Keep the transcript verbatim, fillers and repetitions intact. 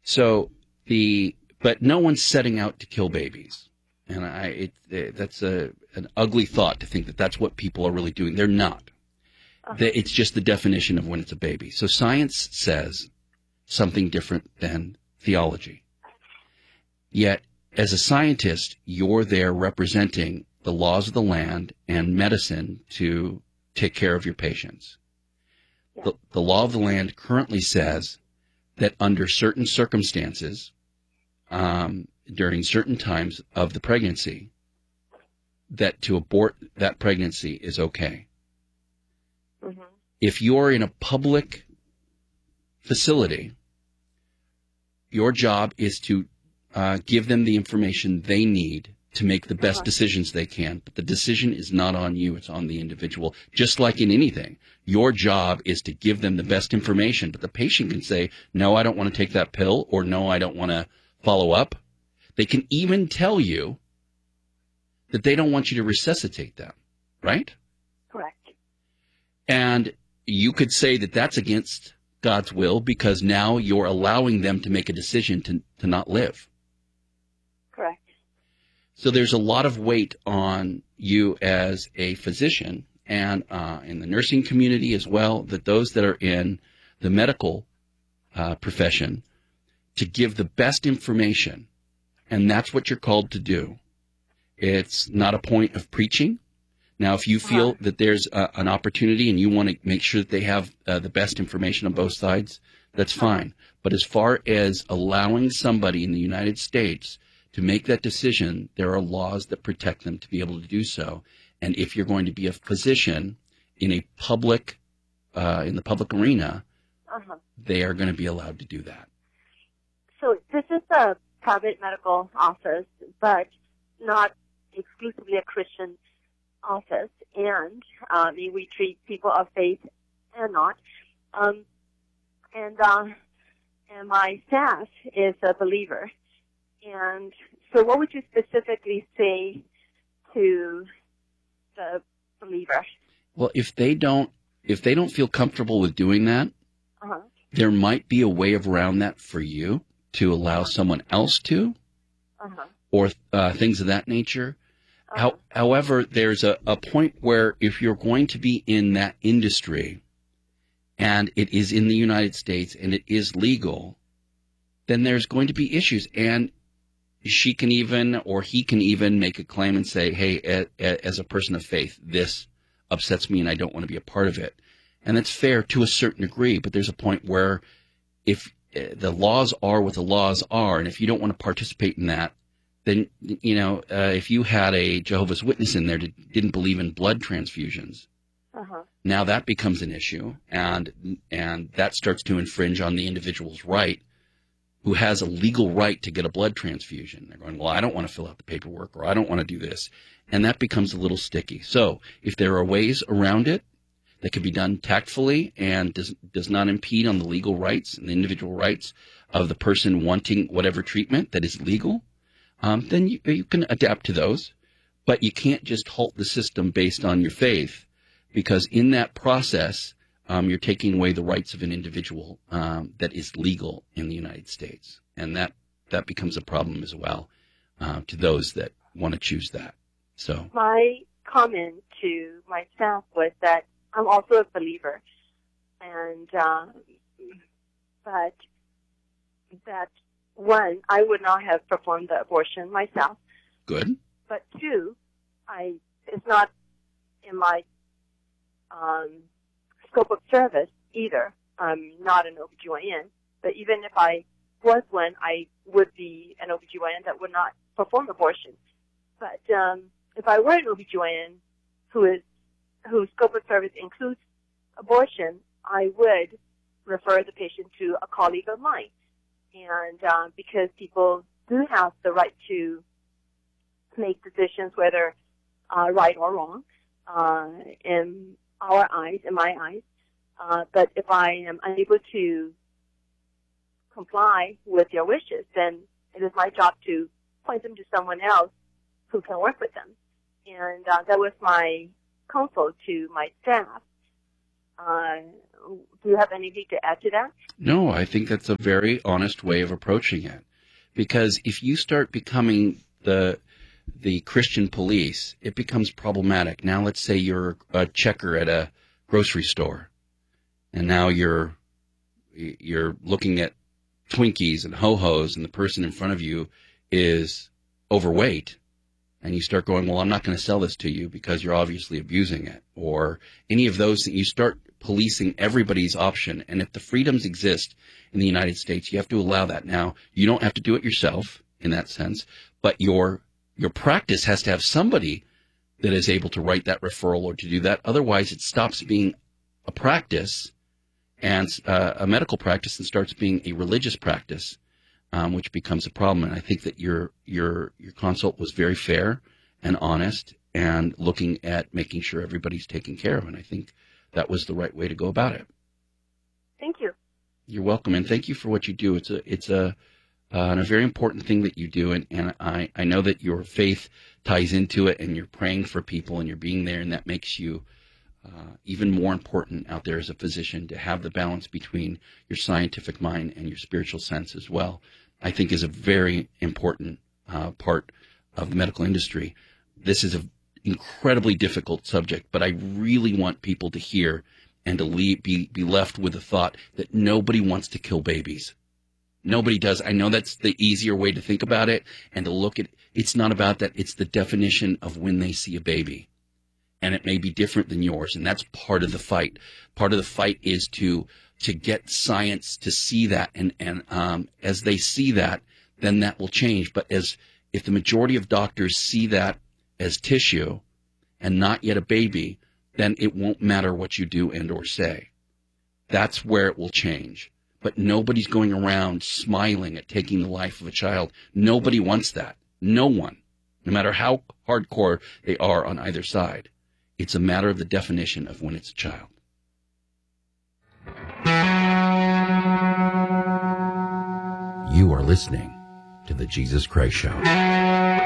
So the but no one's setting out to kill babies, and I it, it, that's a an ugly thought to think that that's what people are really doing. They're not. Okay. It's just the definition of when it's a baby. So science says something different than theology. Yet, as a scientist, you're there representing the laws of the land and medicine to take care of your patients. Yeah. The, the law of the land currently says that under certain circumstances, um, during certain times of the pregnancy, that to abort that pregnancy is okay. Mm-hmm. If you're in a public facility, your job is to uh, give them the information they need to make the best Uh-huh. decisions they can. But the decision is not on you. It's on the individual. Just like in anything, your job is to give them the best information. But the patient can say, no, I don't want to take that pill, or no, I don't want to follow up. They can even tell you that they don't want you to resuscitate them, right? Correct. And you could say that that's against God's will because now you're allowing them to make a decision to, to not live. Correct. So there's a lot of weight on you as a physician and uh, in the nursing community as well, that those that are in the medical uh, profession to give the best information. And that's what you're called to do. It's not a point of preaching. Now, if you feel Uh-huh. that there's uh, an opportunity and you want to make sure that they have uh, the best information on both sides, that's fine. But as far as allowing somebody in the United States to make that decision, there are laws that protect them to be able to do so. And if you're going to be a physician in a public, uh, in the public arena, Uh-huh. they are going to be allowed to do that. So this is a private medical office, but not exclusively a Christian office, and um, we treat people of faith and not. Um, and uh, and my staff is a believer. And so, what would you specifically say to the believer? Well, if they don't, if they don't feel comfortable with doing that, Uh-huh. there might be a way of around that for you to allow someone else to, Uh-huh. or uh, things of that nature. Uh-huh. How, however, there's a, a point where if you're going to be in that industry and it is in the United States and it is legal, then there's going to be issues. And she can even, or he can even make a claim and say, hey, a, a, as a person of faith, this upsets me and I don't want to be a part of it. And that's fair to a certain degree, but there's a point where if uh, the laws are what the laws are, and if you don't want to participate in that, then, you know, uh, if you had a Jehovah's Witness in there that didn't believe in blood transfusions, Uh-huh. now that becomes an issue, and and that starts to infringe on the individual's right, who has a legal right to get a blood transfusion. They're going, well, I don't want to fill out the paperwork, or I don't want to do this, and that becomes a little sticky. So if there are ways around it that can be done tactfully and does does not impede on the legal rights and the individual rights of the person wanting whatever treatment that is legal, Um, then you, you can adapt to those, but you can't just halt the system based on your faith, because in that process, um, you're taking away the rights of an individual um, that is legal in the United States, and that, that becomes a problem as well uh, to those that want to choose that. So My comment to my staff was that I'm also a believer, and uh, but that one, I would not have performed the abortion myself. good. But two, I it's not in my um, scope of service either. I'm not an O B G Y N, but even if I was one, I would be an O B G Y N that would not perform abortion. But um, if I were an O B G Y N who is whose scope of service includes abortion, I would refer the patient to a colleague of mine. And uh, because people do have the right to make decisions, whether uh, right or wrong, uh, in our eyes, in my eyes. Uh, but if I am unable to comply with your wishes, then it is my job to point them to someone else who can work with them. And uh, that was my counsel to my staff. Uh, do you have anything to add to that? No, I think that's a very honest way of approaching it. Because if you start becoming the the Christian police, it becomes problematic. Now let's say you're a checker at a grocery store, and now you're you're looking at Twinkies and Ho-Hos, and the person in front of you is overweight, and you start going, well, I'm not going to sell this to you because you're obviously abusing it, or any of those things. You start policing everybody's option, and if the freedoms exist in the United States, you have to allow that. Now, you don't have to do it yourself in that sense, but your your practice has to have somebody that is able to write that referral or to do that. Otherwise, it stops being a practice and uh, a medical practice and starts being a religious practice, um, which becomes a problem. And I think that your your your consult was very fair and honest and looking at making sure everybody's taken care of. And I think that was the right way to go about it. Thank you. You're welcome, and thank you for what you do. It's a it's a uh, and a very important thing that you do, and, and I, I know that your faith ties into it, and you're praying for people, and you're being there, and that makes you uh, even more important out there as a physician to have the balance between your scientific mind and your spiritual sense as well. I think is a very important uh, part of the medical industry. This is an incredibly difficult subject, but I really want people to hear and to leave, be, be left with the thought that nobody wants to kill babies. Nobody does. I know that's the easier way to think about it and to look at. It's not about that. It's the definition of when they see a baby. And it may be different than yours. And that's part of the fight. Part of the fight is to to get science to see that. And, and um, as they see that, then that will change. But as if the majority of doctors see that as tissue and not yet a baby, then it won't matter what you do and or say. That's where it will change. But nobody's going around smiling at taking the life of a child. Nobody wants that. No one, no matter how hardcore they are on either side. It's a matter of the definition of when it's a child. You are listening to The Jesus Christ Show.